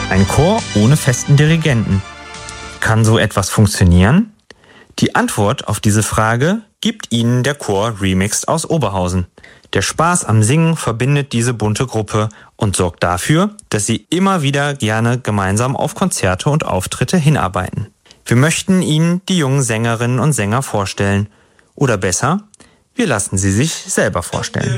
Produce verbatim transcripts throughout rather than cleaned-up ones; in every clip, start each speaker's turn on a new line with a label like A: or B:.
A: Ein Chor ohne festen Dirigenten. Kann so etwas funktionieren? Die Antwort auf diese Frage gibt Ihnen der Chor Remixed aus Oberhausen. Der Spaß am Singen verbindet diese bunte Gruppe und sorgt dafür, dass sie immer wieder gerne gemeinsam auf Konzerte und Auftritte hinarbeiten. Wir möchten Ihnen die jungen Sängerinnen und Sänger vorstellen. Oder besser, wir lassen sie sich selber vorstellen.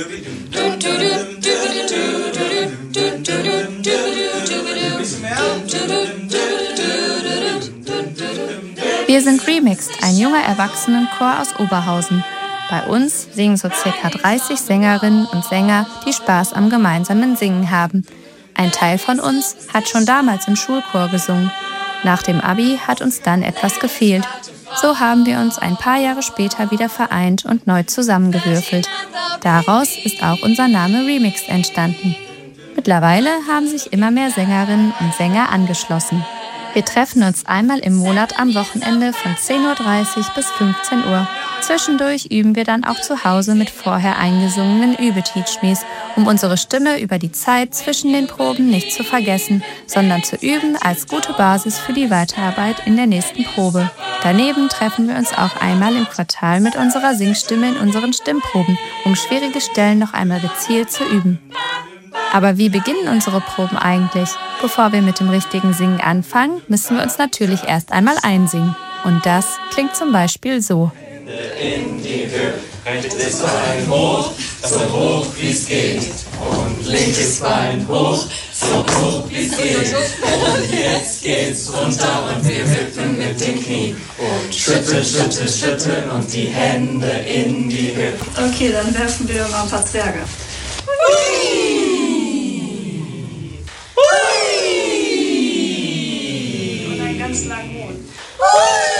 B: Wir sind Remixed, ein junger Erwachsenenchor aus Oberhausen. Bei uns singen so circa dreißig Sängerinnen und Sänger, die Spaß am gemeinsamen Singen haben. Ein Teil von uns hat schon damals im Schulchor gesungen. Nach dem Abi hat uns dann etwas gefehlt. So haben wir uns ein paar Jahre später wieder vereint und neu zusammengewürfelt. Daraus ist auch unser Name Remixed entstanden. Mittlerweile haben sich immer mehr Sängerinnen und Sänger angeschlossen. Wir treffen uns einmal im Monat am Wochenende von zehn Uhr dreißig bis fünfzehn Uhr. Zwischendurch üben wir dann auch zu Hause mit vorher eingesungenen Übeteachmes, um unsere Stimme über die Zeit zwischen den Proben nicht zu vergessen, sondern zu üben als gute Basis für die Weiterarbeit in der nächsten Probe. Daneben treffen wir uns auch einmal im Quartal mit unserer Singstimme in unseren Stimmproben, um schwierige Stellen noch einmal gezielt zu üben. Aber wie beginnen unsere Proben eigentlich? Bevor wir mit dem richtigen Singen anfangen, müssen wir uns natürlich erst einmal einsingen. Und das klingt zum Beispiel so.
C: In die Höhe, rechtes Bein hoch, so hoch wie es geht. Und linkes Bein hoch, so hoch wie es geht. Und jetzt geht's runter und wir wippen mit den Knien. Und schütteln, schütteln, schütteln und die Hände in die Höhe.
D: Okay, dann werfen wir mal ein paar Zwerge. Und einen ganz langen Mond.